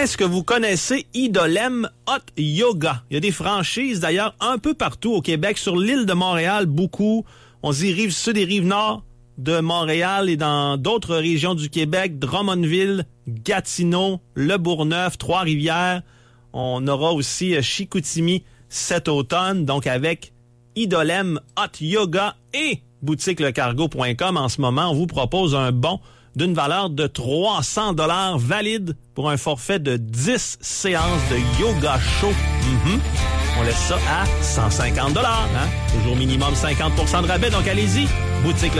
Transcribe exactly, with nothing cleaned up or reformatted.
Est-ce que vous connaissez Idolem Hot Yoga? Il y a des franchises, d'ailleurs, un peu partout au Québec. Sur l'île de Montréal, beaucoup. On dit rive sud et rive nord de Montréal et dans d'autres régions du Québec. Drummondville, Gatineau, Le Bourgneuf, Trois-Rivières. On aura aussi Chicoutimi cet automne. Donc, avec Idolem Hot Yoga et boutique le cargo point com, en ce moment, on vous propose un bon d'une valeur de trois cents dollars valide pour un forfait de dix séances de yoga chaud. Mm-hmm. On laisse ça à cent cinquante dollars. Hein? Toujours minimum cinquante pour cent de rabais, donc allez-y. Boutique